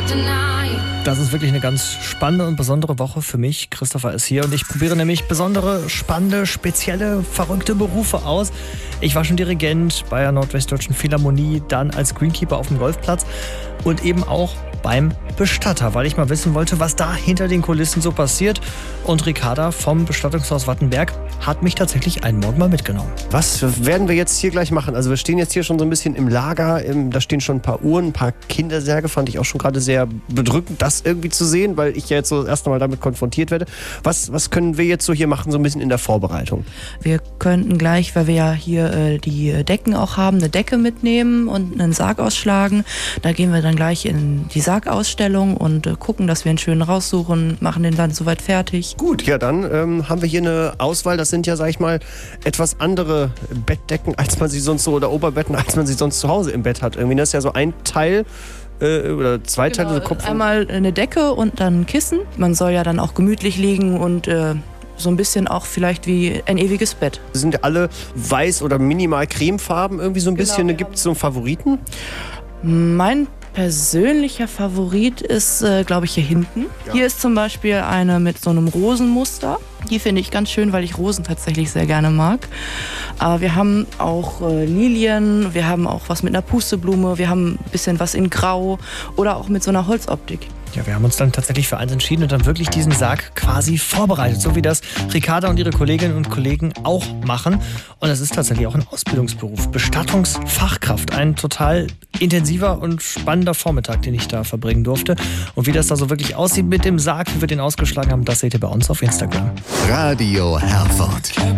Das ist wirklich eine ganz spannende und besondere Woche für mich. Christopher ist hier und ich probiere nämlich besondere, spannende, spezielle, verrückte Berufe aus. Ich war schon Dirigent bei der Nordwestdeutschen Philharmonie, dann als Greenkeeper auf dem Golfplatz und eben auch beim Bestatter, weil ich mal wissen wollte, was da hinter den Kulissen so passiert. Und Ricarda vom Bestattungshaus Wattenberg hat mich tatsächlich einen Morgen mal mitgenommen. Was werden wir jetzt hier gleich machen? Also wir stehen jetzt hier schon so ein bisschen im Lager, da stehen schon ein paar Uhren, ein paar Kindersärge, fand ich auch schon gerade sehr bedrückend, das irgendwie zu sehen, weil ich ja jetzt so das erste Mal damit konfrontiert werde. Was können wir jetzt so hier machen, so ein bisschen in der Vorbereitung? Wir könnten gleich, weil wir ja hier die Decken auch haben, eine Decke mitnehmen und einen Sarg ausschlagen. Da gehen wir dann gleich in die Sargausstellung und gucken, dass wir einen schönen raussuchen, machen den dann soweit fertig. Gut, ja dann haben wir hier eine Auswahl. Das sind ja, sag ich mal, etwas andere Bettdecken, als man sie sonst so, oder Oberbetten, als man sie sonst zu Hause im Bett hat. Irgendwie, das ist ja so ein Teil oder zwei Teile. Genau, Kopf einmal eine Decke und dann ein Kissen. Man soll ja dann auch gemütlich liegen und so ein bisschen auch vielleicht wie ein ewiges Bett. Sie sind ja alle weiß oder minimal cremefarben, irgendwie so ein bisschen. Gibt es so einen Favoriten? Mein persönlicher Favorit ist, glaube ich, hier hinten. Ja. Hier ist zum Beispiel eine mit so einem Rosenmuster. Die finde ich ganz schön, weil ich Rosen tatsächlich sehr gerne mag. Aber wir haben auch Lilien, wir haben auch was mit einer Pusteblume, wir haben ein bisschen was in Grau oder auch mit so einer Holzoptik. Ja, wir haben uns dann tatsächlich für eins entschieden und dann wirklich diesen Sarg quasi vorbereitet, so wie das Ricarda und ihre Kolleginnen und Kollegen auch machen. Und das ist tatsächlich auch ein Ausbildungsberuf, Bestattungsfachkraft. Ein total intensiver und spannender Vormittag, den ich da verbringen durfte. Und wie das da so wirklich aussieht mit dem Sarg, wie wir den ausgeschlagen haben, das seht ihr bei uns auf Instagram. Radio Herford.